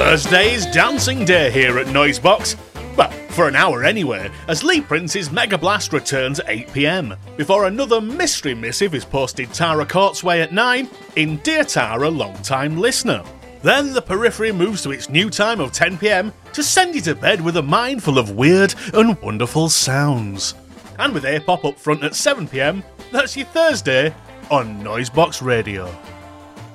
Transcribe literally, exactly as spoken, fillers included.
Thursday's dancing day here at Noisebox. Well, for an hour anyway, as Lee Prince's Mega Blast returns at eight p m, before another mystery missive is posted Tara Courtsway at nine in Dear Tara, Long-Time Listener. Then the Periphery moves to its new time of ten p m to send you to bed with a mind full of weird and wonderful sounds. And with A-Pop up front at seven p m, that's your Thursday on Noisebox Radio.